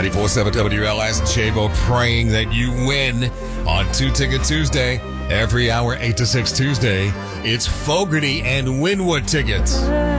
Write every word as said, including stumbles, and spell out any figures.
ninety-four point seven W L S, J-Bo praying that you win on Two Ticket Tuesday. Every hour, eight to six Tuesday, it's Fogarty and Winwood tickets.